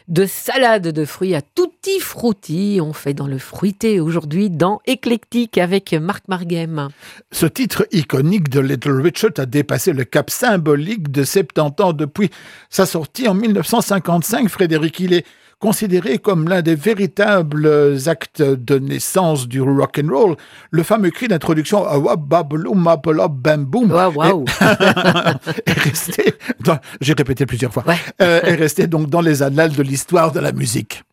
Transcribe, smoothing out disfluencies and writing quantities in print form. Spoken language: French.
de salade de fruits à tutti frutti. On fait dans le fruité aujourd'hui dans Éclectique avec Marc Marguem. Ce titre iconique de Little Richard a dépassé le cap symbolique de 70 ans depuis sa sortie en 1955. Frédéric, il est considéré comme l'un des véritables actes de naissance du rock and roll. Le fameux cri d'introduction bam boom est resté, j'ai répété plusieurs fois, est resté donc dans les annales de l'histoire de la musique.